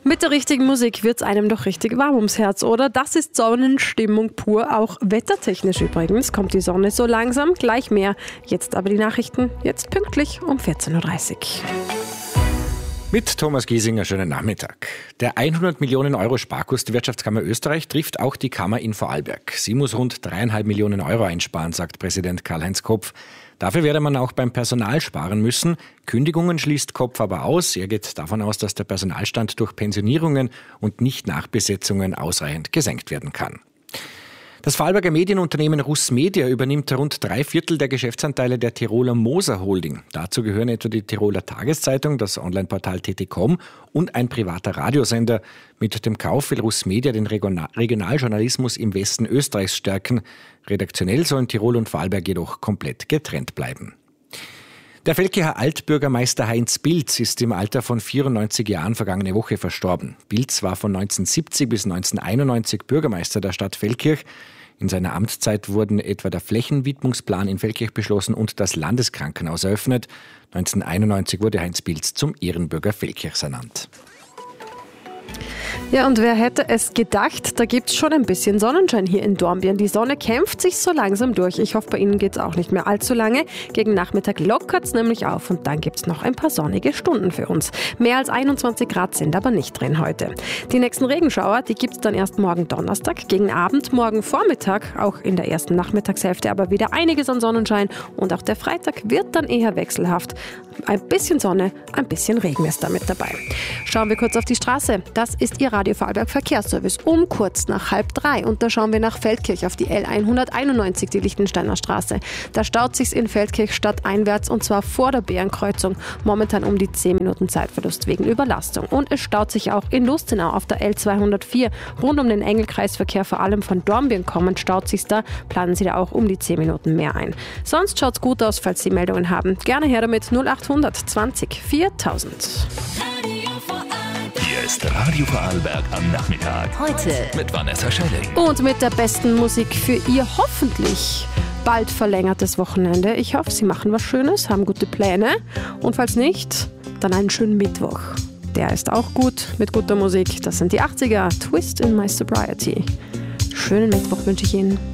Mit der richtigen Musik wird's einem doch richtig warm ums Herz, oder? Das ist Sonnenstimmung pur, auch wettertechnisch übrigens. Kommt die Sonne so langsam, gleich mehr. Jetzt aber die Nachrichten, jetzt pünktlich um 14.30 Uhr. Mit Thomas Giesinger, schönen Nachmittag. Der 100 Millionen Euro Sparkurs der Wirtschaftskammer Österreich trifft auch die Kammer in Vorarlberg. Sie muss rund 3,5 Millionen Euro einsparen, sagt Präsident Karl-Heinz Kopf. Dafür werde man auch beim Personal sparen müssen. Kündigungen schließt Kopf aber aus. Er geht davon aus, dass der Personalstand durch Pensionierungen und Nicht-Nachbesetzungen ausreichend gesenkt werden kann. Das Vorarlberger Medienunternehmen RusMedia übernimmt rund 3/4 der Geschäftsanteile der Tiroler Moser Holding. Dazu gehören etwa die Tiroler Tageszeitung, das Onlineportal TT.com und ein privater Radiosender. Mit dem Kauf will RusMedia den Regionaljournalismus im Westen Österreichs stärken. Redaktionell sollen Tirol und Vorarlberg jedoch komplett getrennt bleiben. Der Velkicher Altbürgermeister Heinz Bilz ist im Alter von 94 Jahren vergangene Woche verstorben. Bilz war von 1970 bis 1991 Bürgermeister der Stadt Feldkirch. In seiner Amtszeit wurden etwa der Flächenwidmungsplan in Feldkirch beschlossen und das Landeskrankenhaus eröffnet. 1991 wurde Heinz Bilz zum Ehrenbürger Feldkirchs ernannt. Ja, und wer hätte es gedacht, da gibt's schon ein bisschen Sonnenschein hier in Dornbirn. Die Sonne kämpft sich so langsam durch. Ich hoffe, bei Ihnen geht's auch nicht mehr allzu lange. Gegen Nachmittag lockert's nämlich auf und dann gibt's noch ein paar sonnige Stunden für uns. Mehr als 21 Grad sind aber nicht drin heute. Die nächsten Regenschauer, die gibt's dann erst morgen Donnerstag, gegen Abend, morgen Vormittag, auch in der ersten Nachmittagshälfte aber wieder einiges an Sonnenschein und auch der Freitag wird dann eher wechselhaft. Ein bisschen Sonne, ein bisschen Regen ist damit dabei. Schauen wir kurz auf die Straße. Das ist Ihr Radio Vorarlberg Verkehrsservice um kurz nach 2:30. Und da schauen wir nach Feldkirch auf die L191, die Lichtensteiner Straße. Da staut sich's in Feldkirch stadteinwärts und zwar vor der Bärenkreuzung. Momentan um die 10 Minuten Zeitverlust wegen Überlastung. Und es staut sich auch in Lustenau auf der L204. Rund um den Engelkreisverkehr, vor allem von Dornbirn kommend, staut sich's da. Planen Sie da auch um die 10 Minuten mehr ein. Sonst schaut's gut aus, falls Sie Meldungen haben. Gerne her damit 0800 20 4000. Hier ist Radio Vorarlberg am Nachmittag. Heute mit Vanessa Schelling. Und mit der besten Musik für Ihr hoffentlich bald verlängertes Wochenende. Ich hoffe, Sie machen was Schönes, haben gute Pläne. Und falls nicht, dann einen schönen Mittwoch. Der ist auch gut mit guter Musik. Das sind die 80er. Twist in My Sobriety. Schönen Mittwoch wünsche ich Ihnen.